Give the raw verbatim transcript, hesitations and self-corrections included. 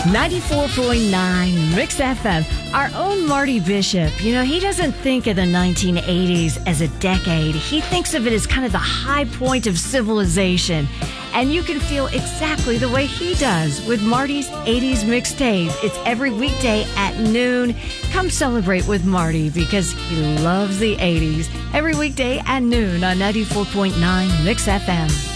ninety-four point nine Mix F M. Our own Marty Bishop, you know, he doesn't think of the nineteen eighties as a decade. He thinks of it as kind of the high point of civilization. And you can feel exactly the way he does with Marty's eighties Mixtape. It's every weekday at noon. Come celebrate with Marty because he loves the eighties. Every weekday at noon on ninety-four point nine Mix F M.